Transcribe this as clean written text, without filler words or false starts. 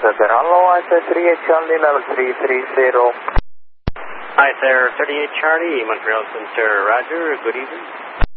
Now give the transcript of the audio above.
Hello, I said 38 Charlie, level 330. Hi there, 38 Charlie, Montreal Center, Roger, good evening.